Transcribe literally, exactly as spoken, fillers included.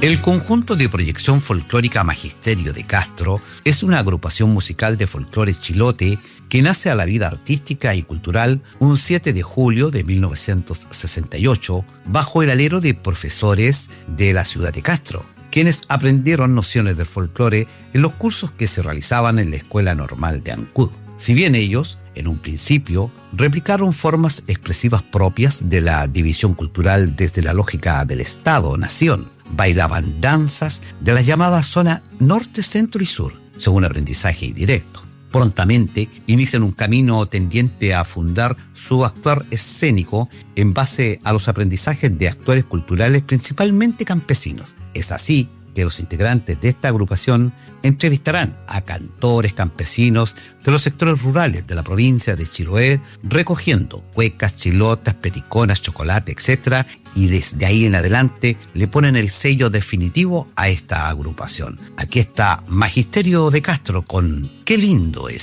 El conjunto de proyección folclórica Magisterio de Castro es una agrupación musical de folclore chilote que nace a la vida artística y cultural un siete de julio de mil novecientos sesenta y ocho bajo el alero de profesores de la ciudad de Castro, quienes aprendieron nociones del folclore en los cursos que se realizaban en la Escuela Normal de Ancud. Si bien ellos, en un principio, replicaron formas expresivas propias de la división cultural desde la lógica del Estado-Nación, bailaban danzas de la llamada zona norte, centro y sur, según aprendizaje indirecto. Prontamente inician un camino tendiente a fundar su actuar escénico en base a los aprendizajes de actores culturales principalmente campesinos. Es así que los integrantes de esta agrupación entrevistarán a cantores campesinos de los sectores rurales de la provincia de Chiloé, recogiendo cuecas, chilotas, peticonas, chocolate, etcétera, y desde ahí en adelante le ponen el sello definitivo a esta agrupación. Aquí está Magisterio de Castro con Qué lindo es